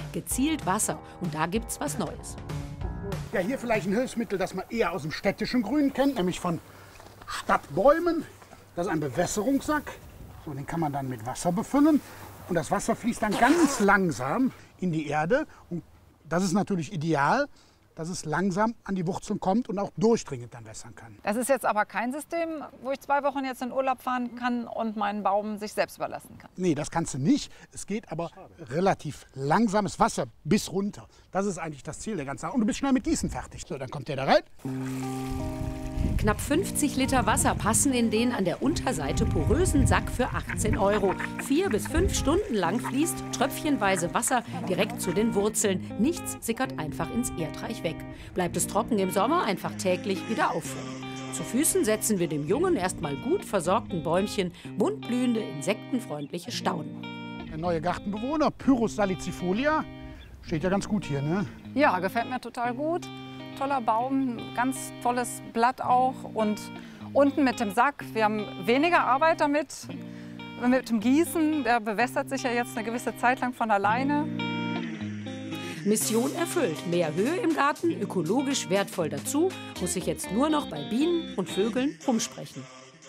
gezielt Wasser. Und da gibt's was Neues. Ja, hier vielleicht ein Hilfsmittel, das man eher aus dem städtischen Grün kennt, nämlich von Stadtbäumen. Das ist ein Bewässerungssack. So, den kann man dann mit Wasser befüllen. Und das Wasser fließt dann ganz langsam in die Erde. Und das ist natürlich ideal, dass es langsam an die Wurzeln kommt und auch durchdringend dann wässern kann. Das ist jetzt aber kein System, wo ich 2 Wochen jetzt in Urlaub fahren kann und meinen Baum sich selbst überlassen kann. Nee, das kannst du nicht. Es geht aber relativ langsames Wasser bis runter. Das ist eigentlich das Ziel der ganzen Sache. Und du bist schnell mit Gießen fertig. So, dann kommt der da rein. Knapp 50 Liter Wasser passen in den an der Unterseite porösen Sack für 18 €. 4 bis 5 Stunden lang fließt tröpfchenweise Wasser direkt zu den Wurzeln. Nichts sickert einfach ins Erdreich weg. Bleibt es trocken im Sommer, einfach täglich wieder auffüllen. Zu Füßen setzen wir dem jungen, erstmal gut versorgten Bäumchen buntblühende, insektenfreundliche Stauden. Der neue Gartenbewohner, Pyrrhus salicifolia, steht ja ganz gut hier, ne? Ja, gefällt mir total gut. Toller Baum, ganz tolles Blatt auch. Und unten mit dem Sack, wir haben weniger Arbeit damit. Mit dem Gießen, der bewässert sich ja jetzt eine gewisse Zeit lang von alleine. Mission erfüllt. Mehr Höhe im Garten, ökologisch wertvoll dazu, muss sich jetzt nur noch bei Bienen und Vögeln rumsprechen.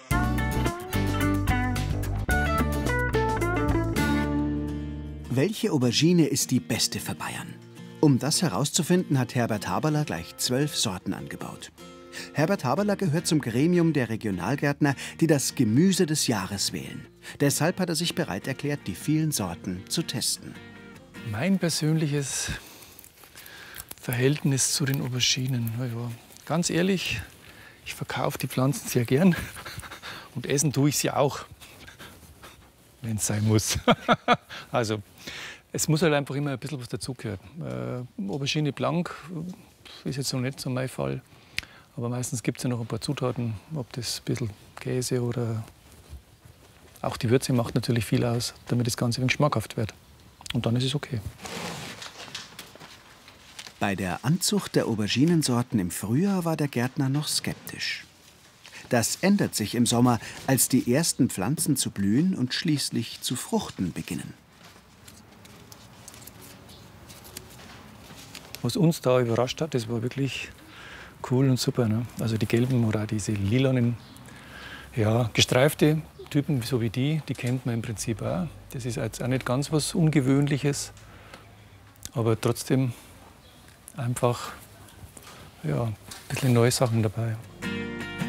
Welche Aubergine ist die beste für Bayern? Um das herauszufinden, hat Herbert Haberler gleich 12 Sorten angebaut. Herbert Haberler gehört zum Gremium der Regionalgärtner, die das Gemüse des Jahres wählen. Deshalb hat er sich bereit erklärt, die vielen Sorten zu testen. Mein persönliches Verhältnis zu den Auberginen. Ja, ganz ehrlich, ich verkaufe die Pflanzen sehr gern und essen tue ich sie auch, wenn es sein muss. Also, es muss halt einfach immer ein bisschen was dazugehören. Aubergine Blanc ist jetzt noch nicht so mein Fall. Aber meistens gibt es ja noch ein paar Zutaten, ob das ein bisschen Käse oder auch die Würze macht natürlich viel aus, damit das Ganze ein wenig schmackhaft wird. Und dann ist es okay. Bei der Anzucht der Auberginensorten im Frühjahr war der Gärtner noch skeptisch. Das ändert sich im Sommer, als die ersten Pflanzen zu blühen und schließlich zu fruchten beginnen. Was uns da überrascht hat, das war wirklich cool und super. Ne? Also die gelben oder diese lilanen, ja, gestreifte Typen, so wie die kennt man im Prinzip auch. Das ist jetzt auch nicht ganz was Ungewöhnliches, aber trotzdem einfach ja, ein bisschen neue Sachen dabei.